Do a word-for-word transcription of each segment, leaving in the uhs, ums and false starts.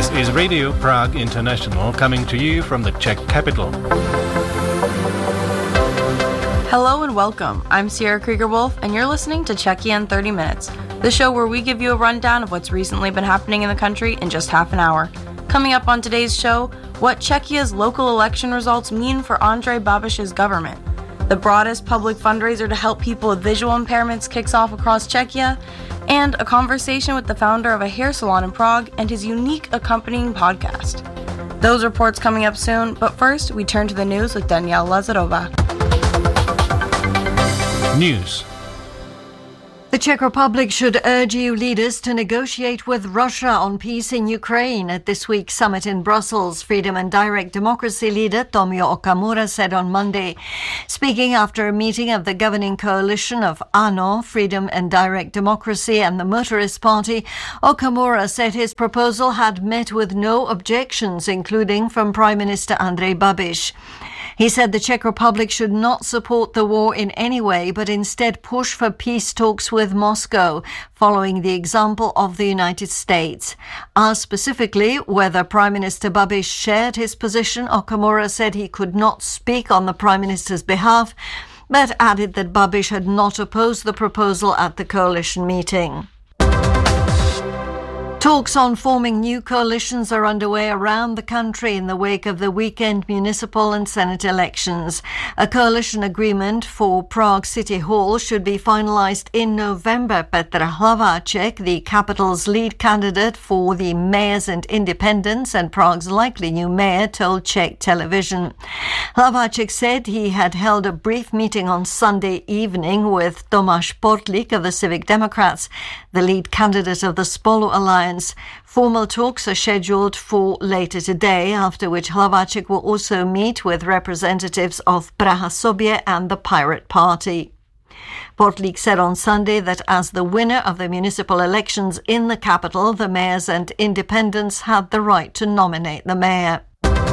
This is Radio Prague International coming to you from the Czech capital. Hello and welcome. I'm Sierra Krieger-Wolf and you're listening to Czechia in thirty minutes, the show where we give you a rundown of what's recently been happening in the country in just half an hour. Coming up on today's show, what Czechia's local election results mean for Andrej Babiš's government. The broadest public fundraiser to help people with visual impairments kicks off across Czechia, and a conversation with the founder of a hair salon in Prague and his unique accompanying podcast. Those reports coming up soon, but first we turn to the news with Danielle Lazarova. News. The Czech Republic should urge E U leaders to negotiate with Russia on peace in Ukraine at this week's summit in Brussels, Freedom and Direct Democracy leader Tomio Okamura said on Monday. Speaking after a meeting of the governing coalition of ANO, Freedom and Direct Democracy and the Motorist Party, Okamura said his proposal had met with no objections, including from Prime Minister Andrej Babiš. He said the Czech Republic should not support the war in any way, but instead push for peace talks with Moscow, following the example of the United States. Asked specifically whether Prime Minister Babiš shared his position, Okamura said he could not speak on the Prime Minister's behalf, but added that Babiš had not opposed the proposal at the coalition meeting. Talks on forming new coalitions are underway around the country in the wake of the weekend municipal and Senate elections. A coalition agreement for Prague City Hall should be finalized in November. Petr Hlaváček, the capital's lead candidate for the Mayors and Independents and Prague's likely new mayor, told Czech television. Hlaváček said he had held a brief meeting on Sunday evening with Tomáš Portlík of the Civic Democrats, the lead candidate of the Spolu Alliance. Formal talks are scheduled for later today, after which Hlaváček will also meet with representatives of Praha Sobě and the Pirate Party. Portlík said on Sunday that as the winner of the municipal elections in the capital, the mayors and independents had the right to nominate the mayor.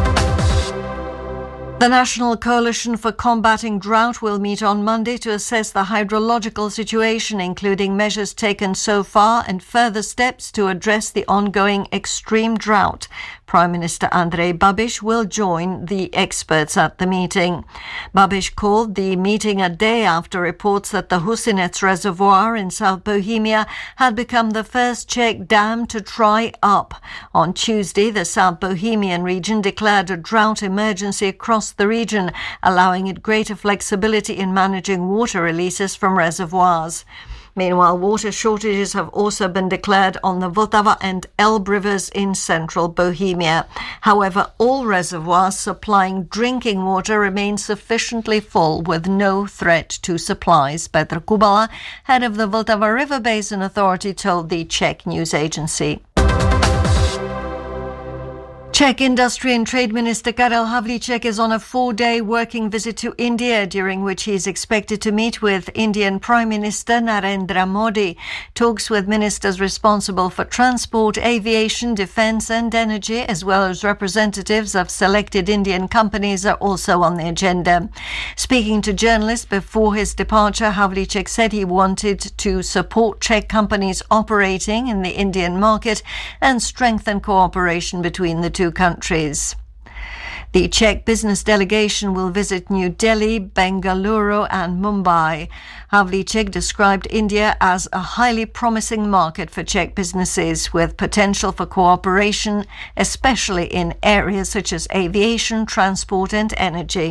The National Coalition for Combating Drought will meet on Monday to assess the hydrological situation, including measures taken so far and further steps to address the ongoing extreme drought. Prime Minister Andrej Babiš will join the experts at the meeting. Babiš called the meeting a day after reports that the Husinec Reservoir in South Bohemia had become the first Czech dam to dry up. On Tuesday, the South Bohemian region declared a drought emergency across the region, allowing it greater flexibility in managing water releases from reservoirs. Meanwhile, water shortages have also been declared on the Vltava and Elbe rivers in central Bohemia. However, all reservoirs supplying drinking water remain sufficiently full with no threat to supplies. Petr Kubala, head of the Vltava River Basin Authority, told the Czech news agency. Czech Industry and Trade Minister Karel Havlíček is on a four-day working visit to India, during which he is expected to meet with Indian Prime Minister Narendra Modi. Talks with ministers responsible for transport, aviation, defence and energy, as well as representatives of selected Indian companies, are also on the agenda. Speaking to journalists before his departure, Havlíček said he wanted to support Czech companies operating in the Indian market and strengthen cooperation between the two countries. The Czech business delegation will visit New Delhi, Bengaluru and Mumbai. Havlíček described India as a highly promising market for Czech businesses with potential for cooperation, especially in areas such as aviation, transport and energy.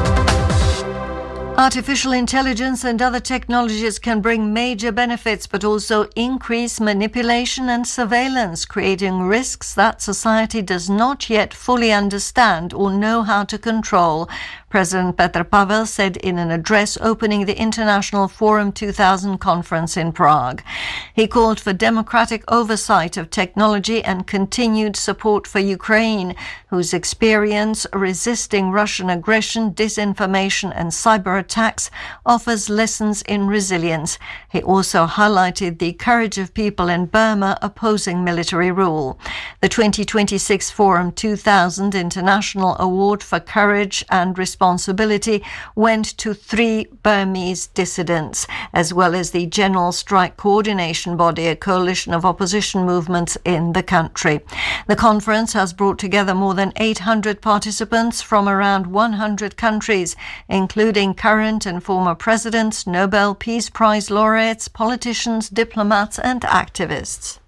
Artificial intelligence and other technologies can bring major benefits, but also increase manipulation and surveillance, creating risks that society does not yet fully understand or know how to control. President Petr Pavel said in an address opening the International Forum two thousand conference in Prague. He called for democratic oversight of technology and continued support for Ukraine, whose experience resisting Russian aggression, disinformation and cyber attacks offers lessons in resilience. He also highlighted the courage of people in Burma opposing military rule. The twenty twenty-six Forum two thousand International Award for Courage and Responsibility responsibility went to three Burmese dissidents, as well as the General Strike Coordination Body, a coalition of opposition movements in the country. The conference has brought together more than eight hundred participants from around one hundred countries, including current and former presidents, Nobel Peace Prize laureates, politicians, diplomats and activists.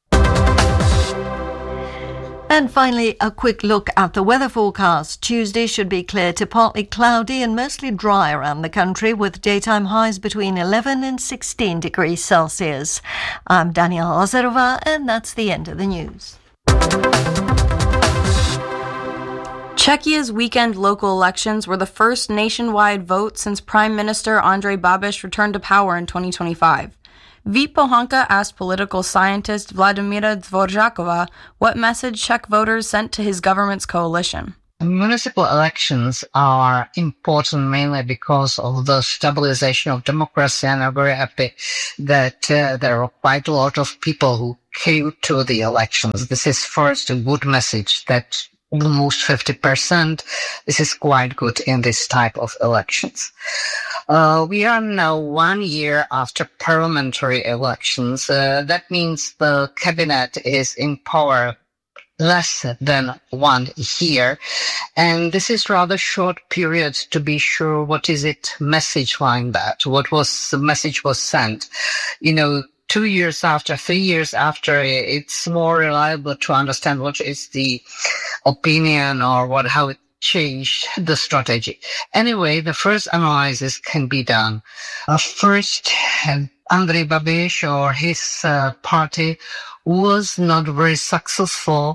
And finally, a quick look at the weather forecast. Tuesday should be clear to partly cloudy and mostly dry around the country, with daytime highs between eleven and sixteen degrees Celsius. I'm Daniela Lazarova, and that's the end of the news. Czechia's weekend local elections were the first nationwide vote since Prime Minister Andrej Babiš returned to power in twenty twenty-five. Vít Pohanka asked political scientist Vladimíra Dvořáková what message Czech voters sent to his government's coalition. Municipal elections are important mainly because of the stabilization of democracy, and I'm very happy that uh, there are quite a lot of people who came to the elections. This is first a good message that almost fifty percent. This is quite good in this type of elections. Uh, we are now one year after parliamentary elections. Uh, that means the cabinet is in power less than one year. And this is rather short period to be sure what is it message like that. What was the message was sent? You know, two years after, three years after, it's more reliable to understand what is the opinion or what, how it changed the strategy. Anyway, the first analysis can be done. Uh, first, uh, Andrej Babiš or his uh, party was not very successful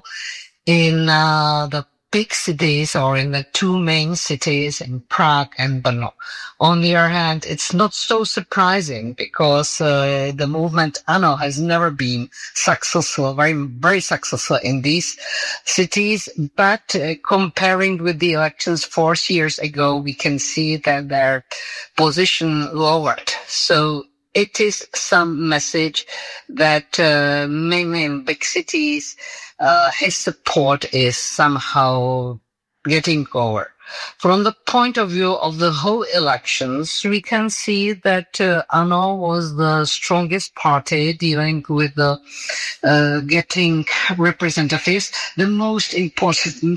in uh, the big cities or in the two main cities in Prague and Brno. On the other hand, it's not so surprising because uh, the movement ANO has never been successful, very, very successful in these cities. But uh, comparing with the elections four years ago, we can see that their position lowered. So it is some message that uh, mainly in big cities, uh, his support is somehow getting over. From the point of view of the whole elections, we can see that uh, ANO was the strongest party dealing with the uh, getting representatives. The most important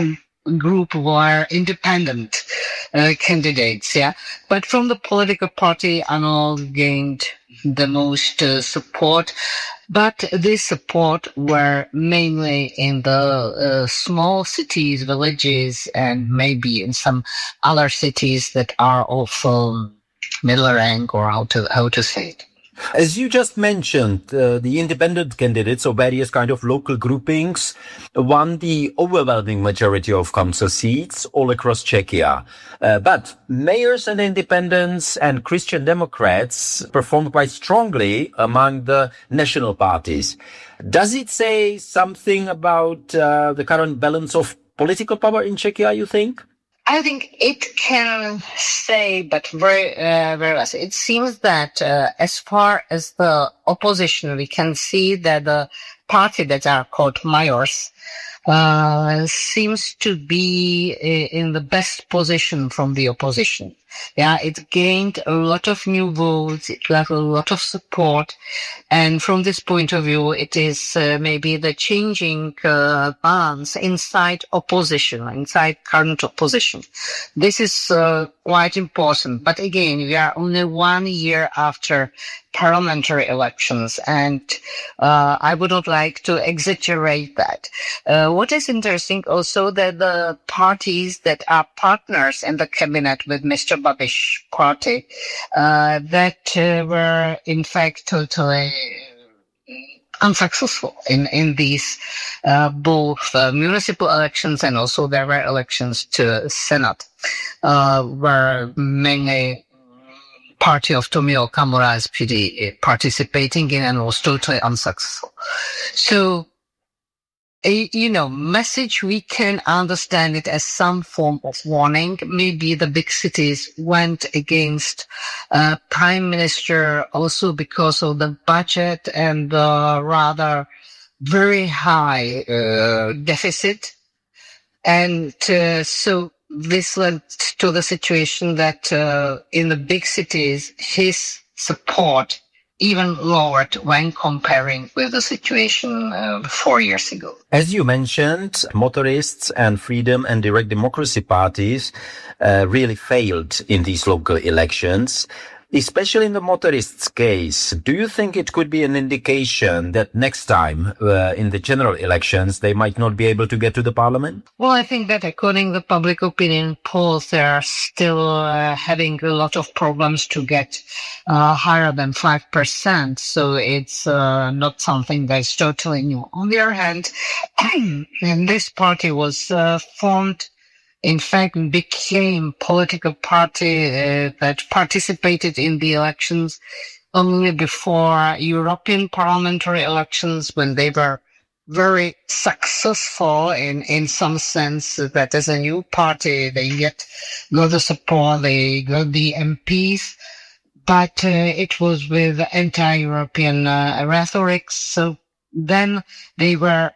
group were independent uh, candidates, yeah. But from the political party, ANO gained the most uh, support. But this support were mainly in the uh, small cities, villages, and maybe in some other cities that are of um, middle rank, or how to how to say it. As you just mentioned, uh, the independent candidates or various kind of local groupings won the overwhelming majority of council seats all across Czechia. Uh, but mayors and independents and Christian Democrats performed quite strongly among the national parties. Does it say something about uh, the current balance of political power in Czechia, you think? I think it can say, but very, uh, very less. It seems that uh, as far as the opposition, we can see that the party that are called mayors uh, seems to be in the best position from the opposition. Yeah, it gained a lot of new votes, it got a lot of support, and from this point of view, it is uh, maybe the changing uh, balance inside opposition, inside current opposition. This is uh, quite important, but again, we are only one year after parliamentary elections, and uh, I would not like to exaggerate that. Uh, what is interesting also that the parties that are partners in the cabinet with Mister Babiš party, uh, that uh, were in fact totally unsuccessful in, in these uh, both uh, municipal elections, and also there were elections to Senate, uh, were mainly party of Tomio Okamura S P D participating in, and was totally unsuccessful. So, a, you know, message, we can understand it as some form of warning. Maybe the big cities went against uh, prime minister also because of the budget and the rather very high uh, deficit. And uh, so this led to the situation that uh, in the big cities, his support even lowered when comparing with the situation uh, four years ago. As you mentioned, motorists and freedom and direct democracy parties uh, really failed in these local elections. Especially in the motorists' case, do you think it could be an indication that next time uh, in the general elections they might not be able to get to the parliament? Well, I think that according to public opinion polls, they are still uh, having a lot of problems to get uh, higher than five percent. So it's uh, not something that's totally new. On the other hand, and this party was uh, formed, in fact, became political party uh, that participated in the elections only before European parliamentary elections, when they were very successful in, in some sense that as a new party, they get got the support, they got the M Ps, but uh, it was with anti-European uh, rhetoric. So then they were